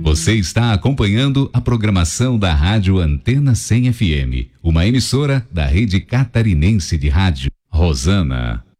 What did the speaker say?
Você está acompanhando a programação da Rádio Antena 100 FM, uma emissora da Rede Catarinense de Rádio. Rosana.